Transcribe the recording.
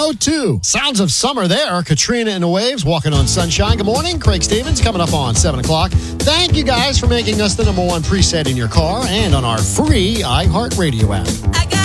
7:02. Sounds of summer there. Katrina and the Waves, Walking on Sunshine. Good morning. Craig Stevens coming up on 7 o'clock. Thank you guys for making us the #1 preset in your car and on our free iHeartRadio app. I got